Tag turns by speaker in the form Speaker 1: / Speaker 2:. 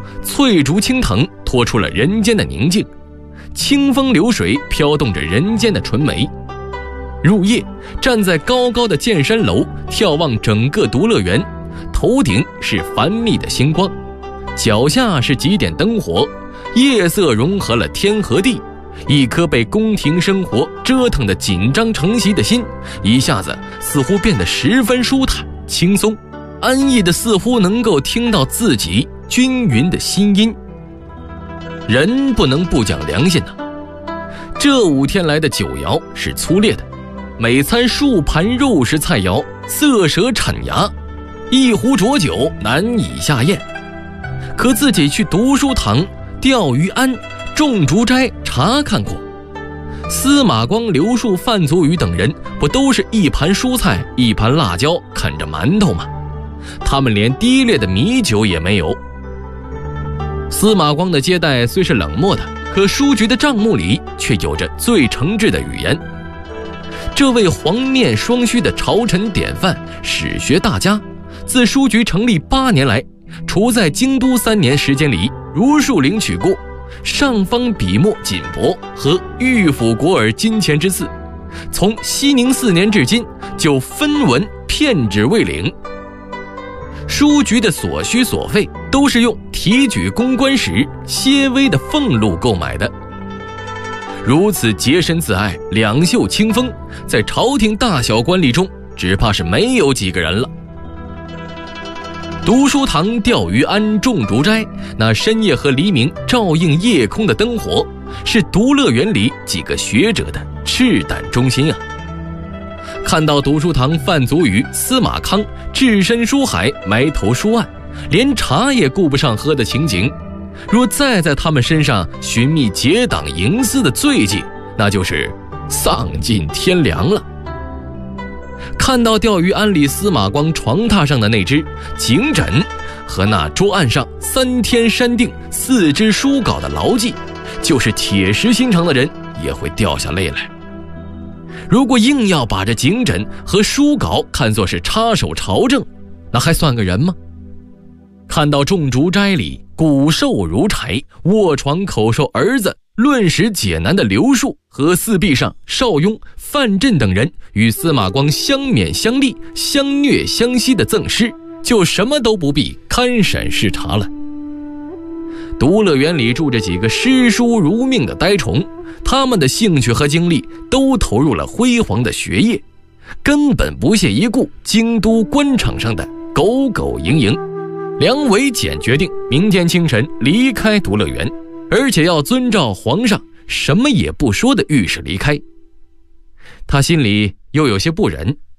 Speaker 1: 翠竹青藤托出了人间的宁静，清风流水飘动着人间的纯美。入夜，站在高高的剑山楼，眺望整个独乐园，头顶是繁密的星光，脚下是几点灯火，夜色融合了天和地，一颗被宫廷生活折腾得紧张成习的心，一下子似乎变得十分舒坦轻松，安逸的似乎能够听到自己均匀的心音。人不能不讲良心这5天来的酒肴是粗劣的，每餐数盘肉食菜肴，色舌产牙，一壶浊酒难以下咽。可自己去读书堂、钓鱼庵、种竹斋查看过，司马光、刘树、范祖禹等人不都是一盘蔬菜一盘辣椒啃着馒头吗？他们连低劣的米酒也没有。司马光的接待虽是冷漠的，可书局的账目里却有着最诚挚的语言。这位黄面双须的朝臣典范、史学大家，自书局成立8年来，除在京都3年时间里如数领取过上方笔墨锦帛和御府国尔金钱之赐，从熙宁4年至今就分文片纸未领。书局的所需所费都是用提举公关时些微的俸禄购买的。如此洁身自爱、两袖清风，在朝廷大小官吏中只怕是没有几个人了。读书堂、钓鱼庵、种竹斋，那深夜和黎明照映夜空的灯火，是独乐园里几个学者的赤胆忠心啊！看到读书堂范祖禹、司马康置身书海，埋头书案，连茶也顾不上喝的情景，若再在他们身上寻觅结党营私的罪迹，那就是丧尽天良了。看到钓鱼庵里司马光床榻上的那只颈枕和那桌案上3天删定4支书稿的牢记，就是铁石心肠的人也会掉下泪来。如果硬要把这颈枕和书稿看作是插手朝政，那还算个人吗？看到种竹斋里骨瘦如柴、卧床口授儿子论史解难的刘树和四壁上邵雍、范震等人与司马光相勉相利、相虐相惜的赠诗，就什么都不必看审视察了。独乐园里住着几个诗书如命的呆虫，他们的兴趣和精力都投入了辉煌的学业，根本不屑一顾京都官场上的狗狗营营。梁维简决定明天清晨离开独乐园，而且要遵照皇上什么也不说的谕旨离开。他心里又有些不忍，